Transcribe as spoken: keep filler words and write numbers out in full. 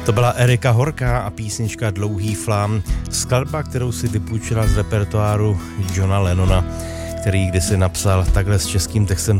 To byla Erika Horká a písnička Dlouhý flám, skladba, kterou si vypůjčila z repertoáru Johna Lennona, který kdysi napsal takhle s českým textem